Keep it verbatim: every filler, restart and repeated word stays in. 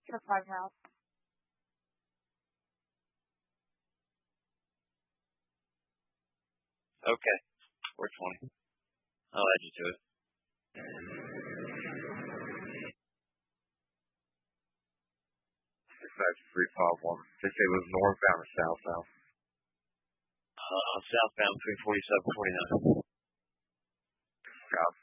for five miles. Okay. four twenty. I'll add you to it. six five three five one. Did they say it was northbound or southbound? Uh, southbound between forty-seven and forty-nine. Got